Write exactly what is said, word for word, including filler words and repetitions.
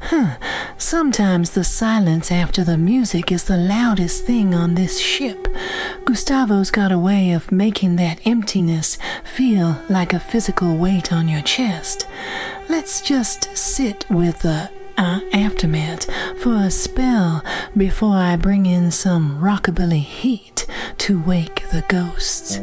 Sometimes the silence after the music is the loudest thing on this ship. Gustavo's got a way of making that emptiness feel like a physical weight on your chest. Let's just sit with the uh, aftermath for a spell before I bring in some rockabilly heat to wake the ghosts.